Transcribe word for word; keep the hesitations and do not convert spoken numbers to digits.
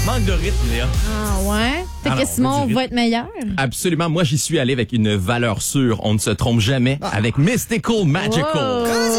manque de rythme, Léa. Ah ouais? Fait Alors, que Simon on va être meilleur? Absolument. Moi, j'y suis allé avec une valeur sûre. On ne se trompe jamais avec Mystical Magical. Oh.